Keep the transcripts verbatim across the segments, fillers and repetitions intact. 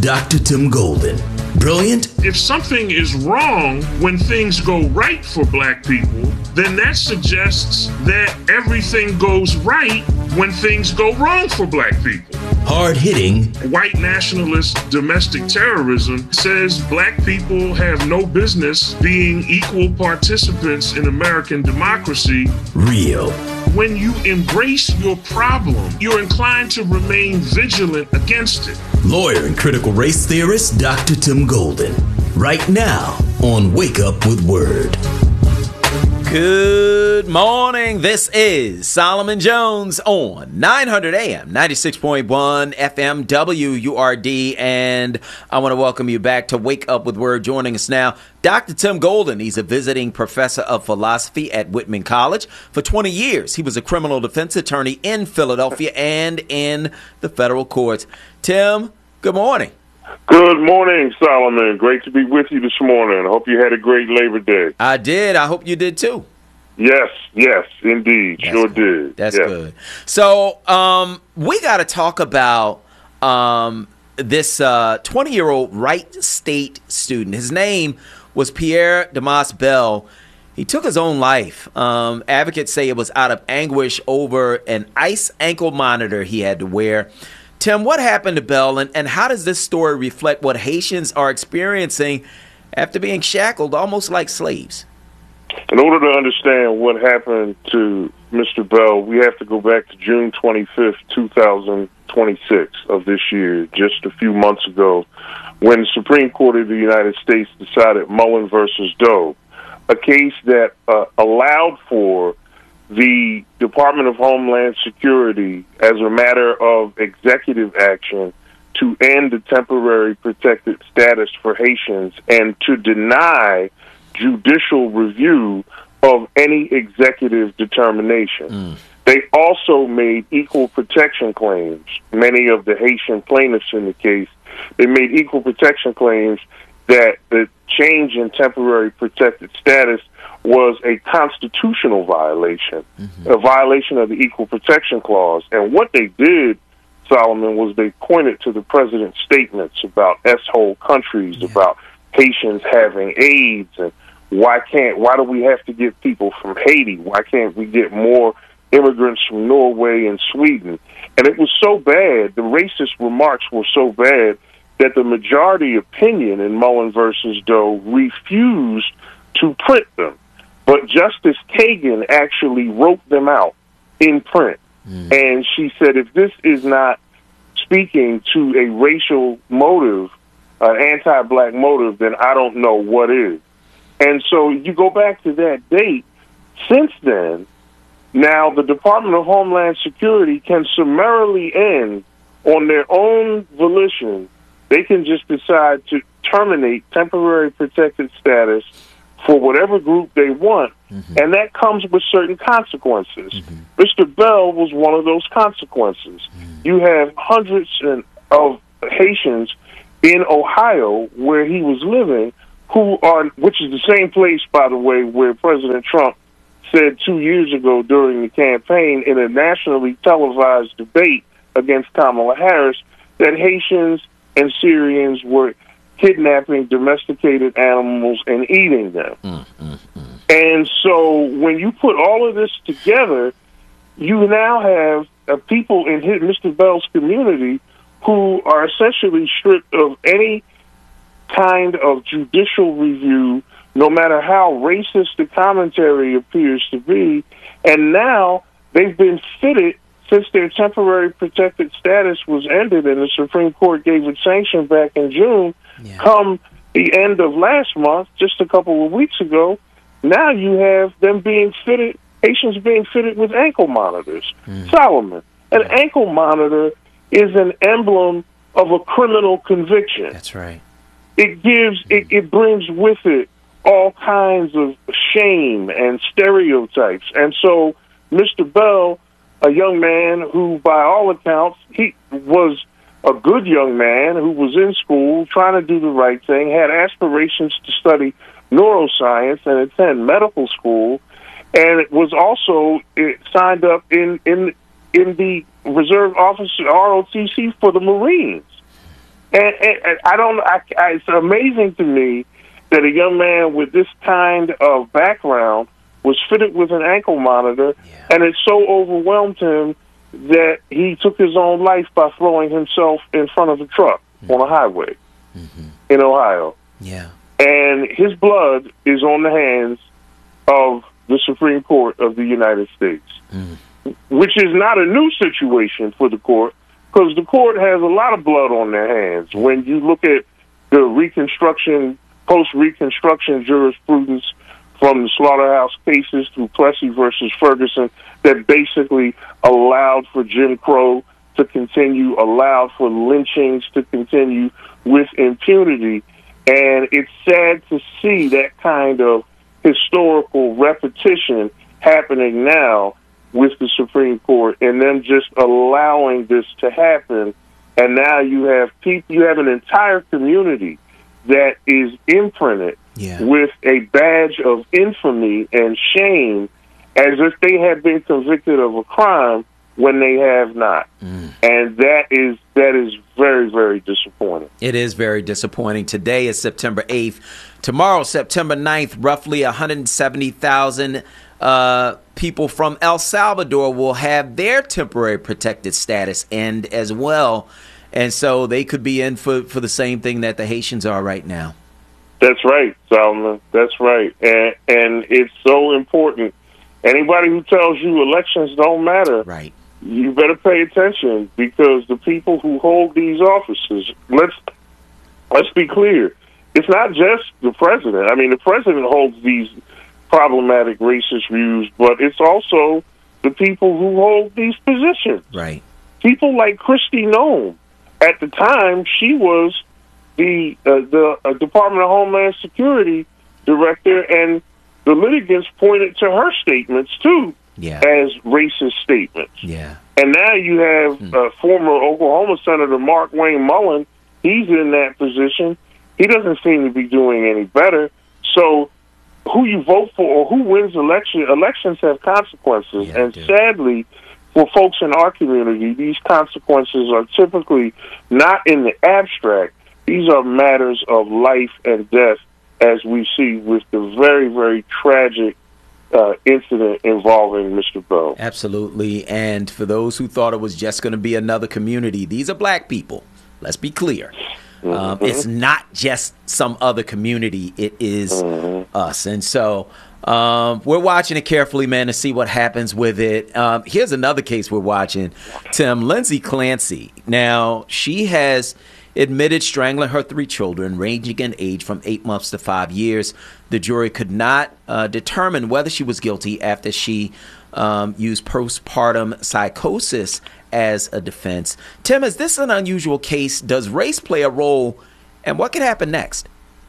Doctor Tim Golden. Brilliant? If something is wrong when things go right for black people, then that suggests that everything goes right when things go wrong for black people. Hard-hitting. White nationalist domestic terrorism says black people have no business being equal participants in American democracy. Real. When you embrace your problem, you're inclined to remain vigilant against it. Lawyer and critical race theorist Doctor Tim Golden. Right now on Wake Up With Word. Good morning. This is Solomon Jones on nine hundred A M, ninety-six point one F M W U R D. And I want to welcome you back to Wake Up With Word. Joining us now, Doctor Tim Golden. He's a visiting professor of philosophy at Whitman College. For twenty years, he was a criminal defense attorney in Philadelphia and in the federal courts. Tim, good morning. Good morning, Solomon. Great to be with you this morning. I hope you had a great Labor Day. I did. I hope you did too. Yes, yes, indeed. That's sure good. did. That's yes. good. So um, we got to talk about um, this twenty-year-old Wright State student. His name was Pierre Damas Bell. He took his own life. Um, advocates say it was out of anguish over an ice ankle monitor he had to wear. Tim, what happened to Bell, and, and how does this story reflect what Haitians are experiencing after being shackled almost like slaves? In order to understand what happened to Mister Bell, we have to go back to June twenty-fifth, two thousand twenty-six of this year, just a few months ago, when the Supreme Court of the United States decided Mullen versus Doe, a case that uh, allowed for the Department of Homeland Security, as a matter of executive action, to end the temporary protected status for Haitians and to deny judicial review of any executive determination. Mm. They also made equal protection claims. Many of the Haitian plaintiffs in the case, they made equal protection claims that the change in temporary protected status was a constitutional violation, mm-hmm. a violation of the Equal Protection Clause. And what they did, Solomon, was they pointed to the president's statements about S-hole countries, yeah. about Haitians having AIDS, and why can't, why do we have to get people from Haiti? Why can't we get more immigrants from Norway and Sweden? And it was so bad, the racist remarks were so bad, that the majority opinion in Mullen versus Doe refused to print them. But Justice Kagan actually wrote them out in print. Mm. And she said, if this is not speaking to a racial motive, an anti-black motive, then I don't know what is. And so you go back to that date. Since then, now the Department of Homeland Security can summarily end on their own volition. They can just decide to terminate temporary protected status for whatever group they want, mm-hmm. and that comes with certain consequences. Mm-hmm. Mister Bell was one of those consequences. Mm-hmm. You have hundreds of Haitians in Ohio, where he was living, who are, which is the same place, by the way, where President Trump said two years ago during the campaign in a nationally televised debate against Kamala Harris that Haitians and Syrians were kidnapping domesticated animals and eating them. Mm, mm, mm. And so when you put all of this together, you now have uh, people in his, Mister Bell's community who are essentially stripped of any kind of judicial review, no matter how racist the commentary appears to be. And now they've been fitted, since their temporary protected status was ended and the Supreme Court gave it sanction back in June, yeah. come the end of last month, just a couple of weeks ago, now you have them being fitted, Haitians being fitted with ankle monitors. Mm. Solomon, an yeah. ankle monitor is an emblem of a criminal conviction. That's right. It gives, mm. it, it brings with it all kinds of shame and stereotypes. And so Mister Bell, a young man who, by all accounts, he was a good young man who was in school trying to do the right thing, had aspirations to study neuroscience and attend medical school, and was also signed up in in in the Reserve Officer R O T C for the Marines. And, and, and I don't. I, I, it's amazing to me that a young man with this kind of background was fitted with an ankle monitor, yeah. and it so overwhelmed him that he took his own life by throwing himself in front of a truck mm-hmm. on a highway mm-hmm. in Ohio. Yeah. And his blood is on the hands of the Supreme Court of the United States, mm. which is not a new situation for the court, because the court has a lot of blood on their hands. When you look at the Reconstruction, post-Reconstruction jurisprudence from the slaughterhouse cases through Plessy versus Ferguson that basically allowed for Jim Crow to continue, allowed for lynchings to continue with impunity. And it's sad to see that kind of historical repetition happening now with the Supreme Court and them just allowing this to happen. And now you have people, you have an entire community that is imprinted yeah. with a badge of infamy and shame as if they had been convicted of a crime when they have not. Mm. And that is that is very, very disappointing. It is very disappointing. Today is September eighth. Tomorrow, September ninth, roughly one hundred seventy thousand uh, people from El Salvador will have their temporary protected status end as well. And so they could be in for, for the same thing that the Haitians are right now. That's right, Solomon. That's right. And, and it's so important. Anybody who tells you elections don't matter, right, you better pay attention, because the people who hold these offices, let's let's be clear, it's not just the president. I mean, the president holds these problematic racist views, but it's also the people who hold these positions. Right. People like Kristi Noem. At the time, she was the uh, the uh, Department of Homeland Security director, and the litigants pointed to her statements, too, yeah. as racist statements. Yeah. And now you have hmm. uh, former Oklahoma Senator Mark Wayne Mullen. He's in that position. He doesn't seem to be doing any better. So who you vote for or who wins election, elections have consequences. Yeah, and sadly, for folks in our community, these consequences are typically not in the abstract. These are matters of life and death, as we see with the very, very tragic uh, incident involving Mister Bell. Absolutely. And for those who thought it was just going to be another community, these are black people. Let's be clear. Mm-hmm. Um, it's not just some other community. It is mm-hmm. us. And so um, we're watching it carefully, man, to see what happens with it. Um, here's another case we're watching, Tim. Lindsay Clancy. Now, she has admitted strangling her three children, ranging in age from eight months to five years. The jury could not uh, determine whether she was guilty after she um, used postpartum psychosis as a defense. Tim, is this an unusual case? Does race play a role? And what could happen next?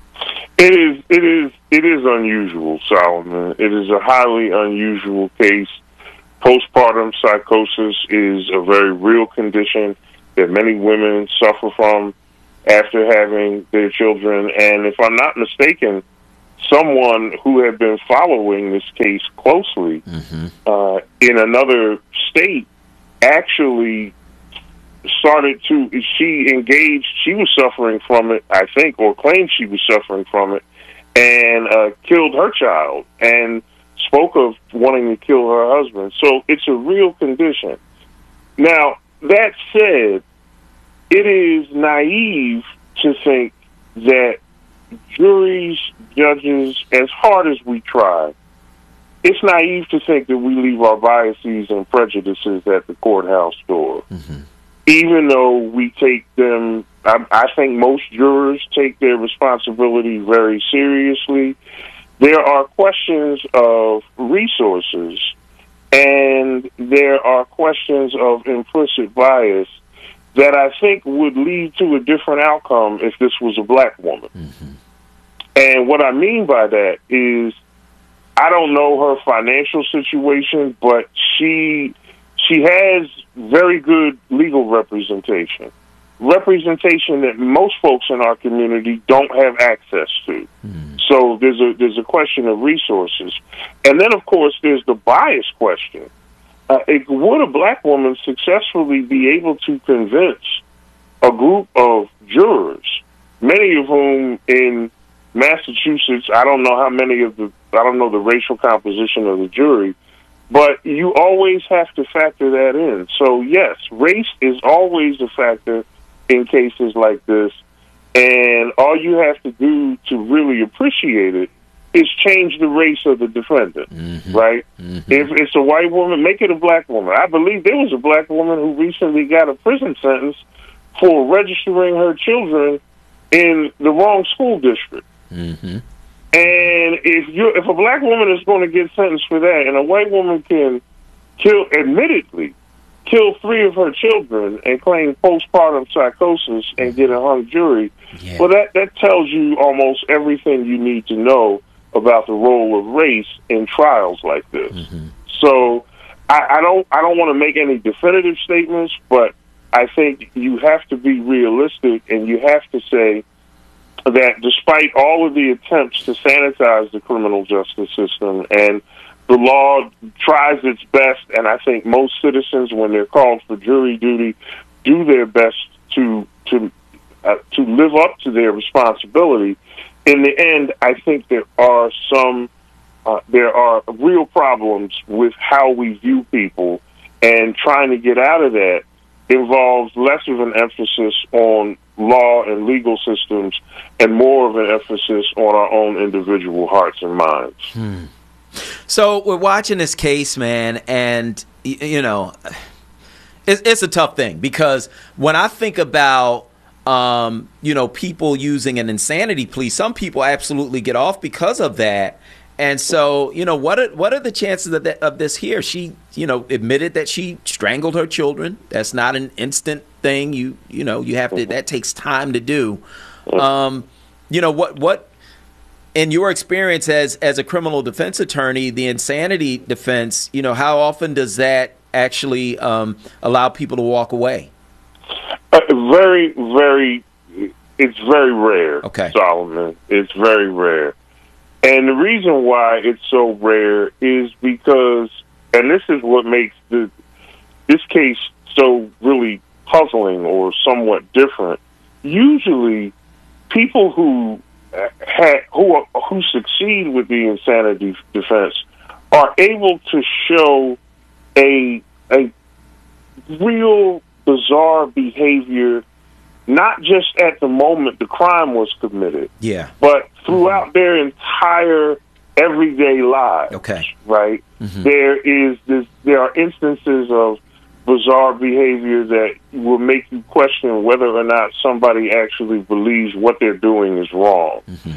It is. It is. It is unusual, Solomon. It is a highly unusual case. Postpartum psychosis is a very real condition that many women suffer from after having their children. And if I'm not mistaken, someone who had been following this case closely mm-hmm. uh, in another state actually started to, she engaged, she was suffering from it, I think, or claimed she was suffering from it, and uh, killed her child and spoke of wanting to kill her husband. So it's a real condition. Now, that said, it is naive to think that juries, judges, as hard as we try, it's naive to think that we leave our biases and prejudices at the courthouse door. Mm-hmm. Even though we take them, I, I think most jurors take their responsibility very seriously, there are questions of resources and there are questions of implicit bias that I think would lead to a different outcome if this was a black woman. Mm-hmm. And what I mean by that is, I don't know her financial situation, but she she has very good legal representation, representation that most folks in our community don't have access to. Mm. So there's a there's a question of resources, and then of course there's the bias question. Uh, it, would a black woman successfully be able to convince a group of jurors, many of whom in Massachusetts, I don't know how many of the, I don't know the racial composition of the jury, but you always have to factor that in. So, yes, race is always a factor in cases like this, and all you have to do to really appreciate it is change the race of the defendant, mm-hmm. right? Mm-hmm. If it's a white woman, make it a black woman. I believe there was a black woman who recently got a prison sentence for registering her children in the wrong school district. Mm-hmm. And if you if a black woman is going to get sentenced for that, and a white woman can kill, admittedly, kill three of her children and claim postpartum psychosis and get a hung jury, yeah. well, that, that tells you almost everything you need to know about the role of race in trials like this. Mm-hmm. So I, I don't I don't want to make any definitive statements, but I think you have to be realistic, and you have to say that despite all of the attempts to sanitize the criminal justice system, and the law tries its best, and I think most citizens, when they're called for jury duty, do their best to to uh, to live up to their responsibility. In the end, I think there are some uh, there are real problems with how we view people, and trying to get out of that involves less of an emphasis on law and legal systems and more of an emphasis on our own individual hearts and minds. Hmm. So we're watching this case, man, and, you know, it's, it's a tough thing, because when I think about, um, you know, people using an insanity plea, some people absolutely get off because of that. And so, you know, what are, what are the chances of, that, of this here? She, you know, admitted that she strangled her children. That's not an instant thing. You, you know, you have to, that takes time to do. Um, you know, what, what, in your experience as, as a criminal defense attorney, the insanity defense, you know, how often does that actually um, allow people to walk away? Uh, very, very, it's very rare, okay. Solomon. It's very rare. And the reason why it's so rare is because, and this is what makes the, this case so really puzzling or somewhat different, usually people who ha- who are, who succeed with the insanity defense are able to show a a real bizarre behavior, not just at the moment the crime was committed, yeah, but throughout mm-hmm. their entire everyday lives. Okay, right? Mm-hmm. There is this. There are instances of bizarre behavior that will make you question whether or not somebody actually believes what they're doing is wrong. Mm-hmm.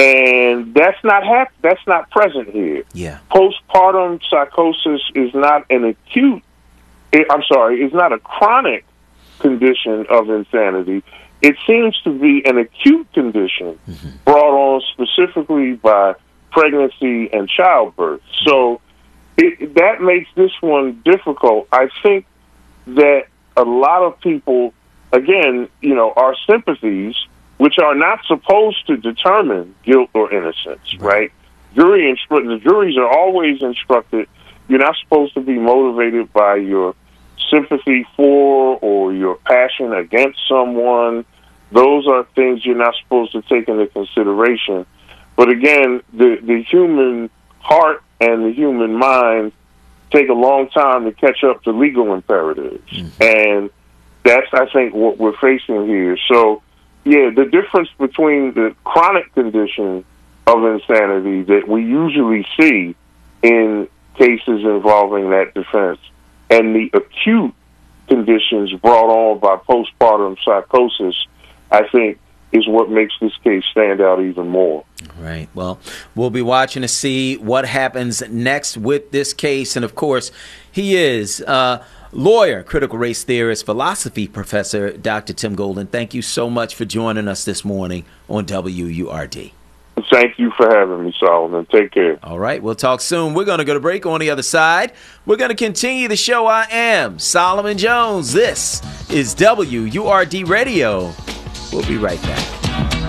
And that's not hap- That's not present here. Yeah, postpartum psychosis is not an acute. I'm sorry, it's not a chronic condition of insanity. It seems to be an acute condition mm-hmm. brought on specifically by pregnancy and childbirth. So it, that makes this one difficult. I think that a lot of people, again, you know, our sympathies, which are not supposed to determine guilt or innocence, right? Jury instru- the juries are always instructed, you're not supposed to be motivated by your sympathy for or your passion against someone. Those are things you're not supposed to take into consideration. But again, the, the human heart and the human mind take a long time to catch up to legal imperatives. Mm-hmm. And that's, I think, what we're facing here. So, yeah, the difference between the chronic condition of insanity that we usually see in cases involving that defense and the acute conditions brought on by postpartum psychosis, I think, is what makes this case stand out even more. Right. Well, we'll be watching to see what happens next with this case. And, of course, he is uh, lawyer, critical race theorist, philosophy professor, Doctor Tim Golden. Thank you so much for joining us this morning on W U R D. Thank you for having me, Solomon. Take care. All right. We'll talk soon. We're going to go to break. On the other side, we're going to continue the show. I am Solomon Jones. This is W U R D Radio. We'll be right back.